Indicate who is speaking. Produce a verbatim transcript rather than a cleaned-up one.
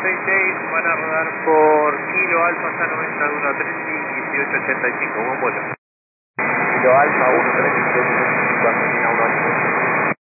Speaker 1: seis seis, van a rodar por Kilo Alfa hasta noventa uno tres y dieciocho ochenta y cinco, buen vuelo.
Speaker 2: Kilo Alfa uno tres cinco, Argentina uno ocho.